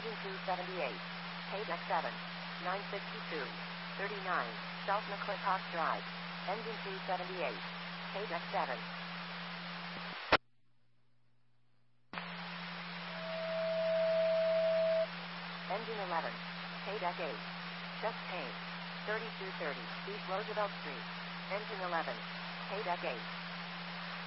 Engine 278. Paydeck 7. 962. 39. South McClintock Drive. Engine 278. Paydeck 7. Engine 11. Paydeck 8. Just Payne. 3230 East Roosevelt Street. Engine 11. Paydeck 8.